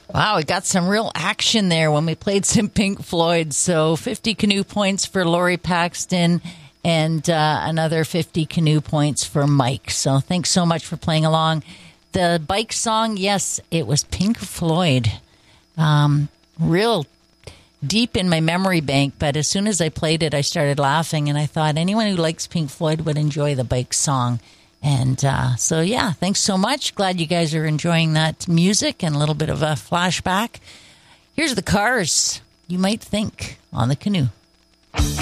Wow, we got some real action there when we played some Pink Floyd. So 50 canoe points for Lori Paxton and another 50 canoe points for Mike. So thanks so much for playing along. The bike song, yes, it was Pink Floyd. Real deep in my memory bank, but as soon as I played it, I started laughing, and I thought anyone who likes Pink Floyd would enjoy the bike song. And so, yeah, thanks so much. Glad you guys are enjoying that music and a little bit of a flashback. Here's the Cars, You Might Think, on the Canoe.